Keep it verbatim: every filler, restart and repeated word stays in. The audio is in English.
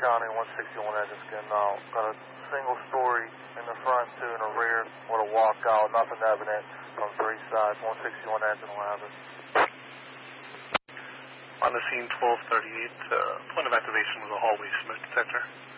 County, one sixty-one engine getting out. Got a single story in the front, two in the rear, with a walkout, nothing evident from three sides. one sixty-one engine will have it. On the scene, twelve thirty-eight, uh, point of activation was a hallway smoke detector.